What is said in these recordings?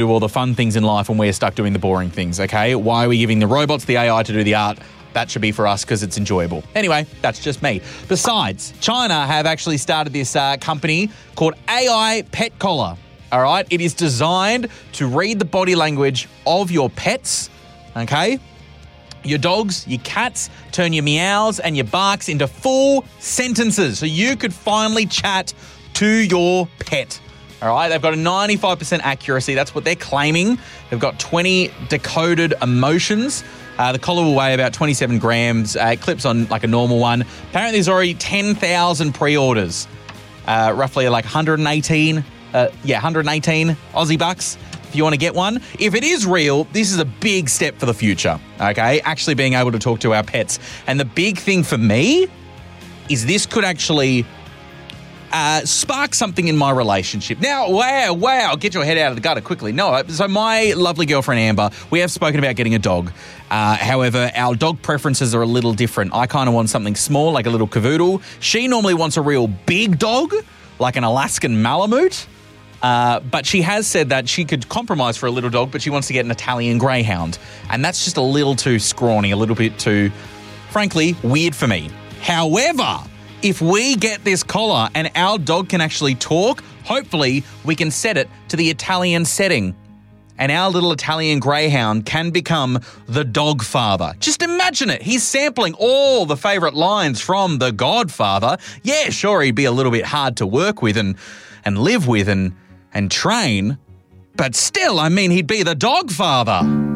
do all the fun things in life and we're stuck doing the boring things, okay? Why are we giving the robots, the AI to do the art? That should be for us because it's enjoyable. Anyway, that's just me. Besides, China have actually started this company called AI Pet Collar. All right? It is designed to read the body language of your pets, okay? Your dogs, your cats, turn your meows and your barks into full sentences so you could finally chat to your pet. All right, they've got a 95% accuracy. That's what they're claiming. They've got 20 decoded emotions. The collar will weigh about 27 grams. It clips on like a normal one. Apparently, there's already 10,000 pre-orders, roughly like 118 Aussie bucks if you want to get one. If it is real, this is a big step for the future, okay? Actually being able to talk to our pets. And the big thing for me is this could actually spark something in my relationship. Now, wow, get your head out of the gutter quickly. No, so my lovely girlfriend Amber, we have spoken about getting a dog. However, our dog preferences are a little different. I kind of want something small, like a little cavoodle. She normally wants a real big dog, like an Alaskan Malamute. But she has said that she could compromise for a little dog, but she wants to get an Italian Greyhound. And that's just a little too scrawny, a little bit too, frankly, weird for me. However, if we get this collar and our dog can actually talk, hopefully we can set it to the Italian setting. And our little Italian Greyhound can become the dog father. Just imagine it. He's sampling all the favourite lines from The Godfather. Yeah, sure, he'd be a little bit hard to work with and live with and train. But still, I mean, he'd be the dog father.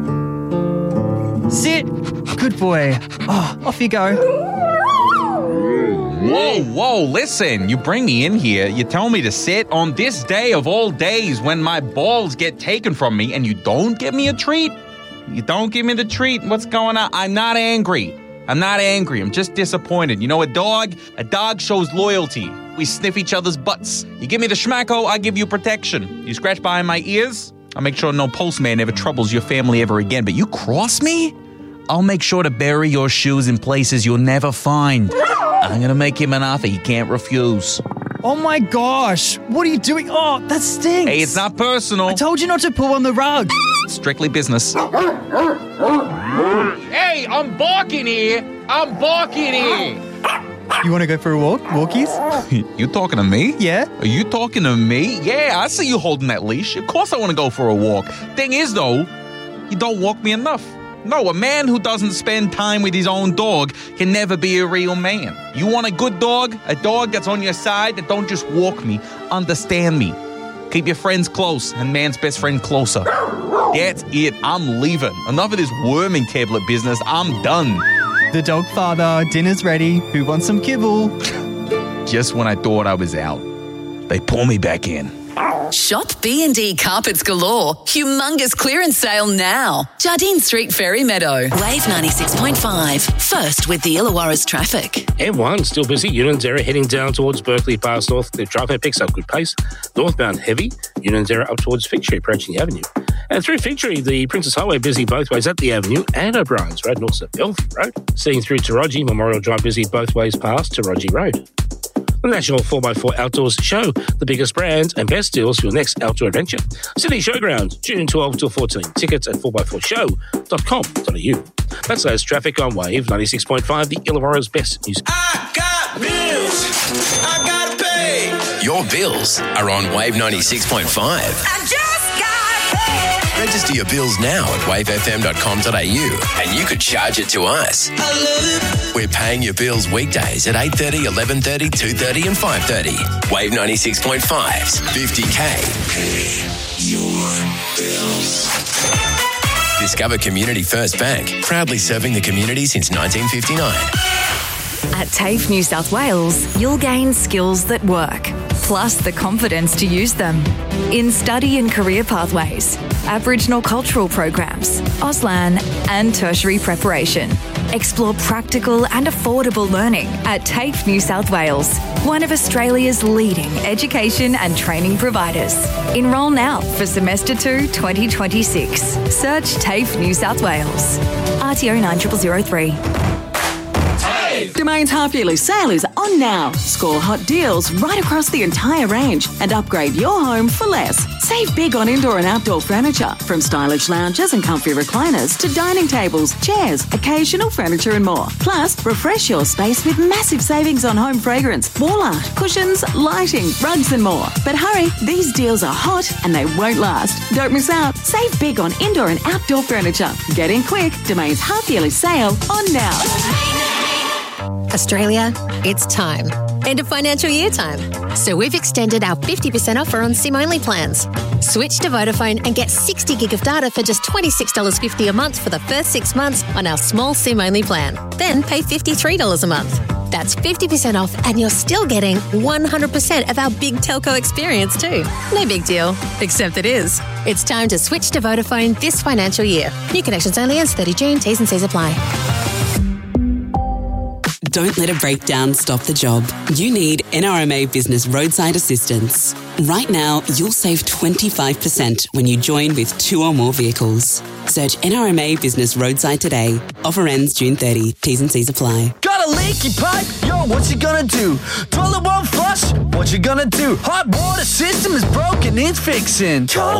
Sit. Good boy. Oh, off you go. Whoa, listen, you bring me in here, you tell me to sit on this day of all days when my balls get taken from me and you don't give me a treat? You don't give me the treat? What's going on? I'm not angry. I'm just disappointed. You know, a dog shows loyalty. We sniff each other's butts. You give me the schmacko, I give you protection. You scratch behind my ears, I'll make sure no postman ever troubles your family ever again. But you cross me? I'll make sure to bury your shoes in places you'll never find. I'm going to make him an offer he can't refuse. Oh my gosh, what are you doing? Oh, that stinks. Hey, it's not personal. I told you not to pull on the rug. Strictly business. Hey, I'm barking here. You want to go for a walk? Walkies? You talking to me? Yeah. Are you talking to me? Yeah, I see you holding that leash. Of course I want to go for a walk. Thing is, though, you don't walk me enough. No, a man who doesn't spend time with his own dog can never be a real man. You want a good dog? A dog that's on your side that don't just walk me, understand me. Keep your friends close and man's best friend closer. That's it. I'm leaving. Enough of this worming tablet business. I'm done. The dog father, dinner's ready. Who wants some kibble? Just when I thought I was out, they pull me back in. Shop B&D Carpets Galore. Humongous clearance sale now. Jardine Street, Ferry Meadow. Wave 96.5. First with the Illawarra's traffic. M1 still busy. Unanderra heading down towards Berkeley past North. The traffic picks up good pace. Northbound heavy. Unanderra up towards Figtree approaching the avenue. And through Figtree, the Princess Highway busy both ways at the avenue and O'Brien's Road, north of Belfry Road. Seeing through Taraji, Memorial Drive busy both ways past Taraji Road. The National 4x4 Outdoors Show, the biggest brands and best deals for your next outdoor adventure. City Showground, June 12 till 14. Tickets at 4x4show.com.au. That's those traffic on Wave 96.5, the Illawarra's best news. I got bills. I gotta pay. Your bills are on Wave 96.5. I just gotta pay. Register your bills now at wavefm.com.au and you could charge it to us. I love it. We're paying your bills weekdays at 8:30, 11:30, 2:30 and 5:30. Wave 96.5's 50K. Pay your bills. Discover Community First Bank, proudly serving the community since 1959. At TAFE New South Wales, you'll gain skills that work, plus the confidence to use them. In study and career pathways, Aboriginal cultural programs, Auslan and tertiary preparation. Explore practical and affordable learning at TAFE New South Wales, one of Australia's leading education and training providers. Enrol now for Semester 2 2026. Search TAFE New South Wales. RTO 9003. Domain's half-yearly sale is on on now. Score hot deals right across the entire range and upgrade your home for less. Save big on indoor and outdoor furniture, from stylish lounges and comfy recliners to dining tables, chairs, occasional furniture and more. Plus, refresh your space with massive savings on home fragrance, wall art, cushions, lighting, rugs and more. But hurry, these deals are hot and they won't last. Don't miss out. Save big on indoor and outdoor furniture. Get in quick. Domain's half-yearly sale on now. Australia, it's time. End of financial year time. So we've extended our 50% offer on SIM-only plans. Switch to Vodafone and get 60 gig of data for just $26.50 a month for the first 6 months on our small SIM-only plan. Then pay $53 a month. That's 50% off and you're still getting 100% of our big telco experience too. No big deal, except it is. It's time to switch to Vodafone this financial year. New connections only ends 30 June. T's and C's apply. Don't let a breakdown stop the job. You need NRMA Business Roadside Assistance. Right now, you'll save 25% when you join with 2 or more vehicles. Search NRMA Business Roadside today. Offer ends June 30. T's and C's apply. Got a leaky pipe? Yo, what you gonna do? Toilet won't flush? What you gonna do? Hot water system is broken, it's fixing.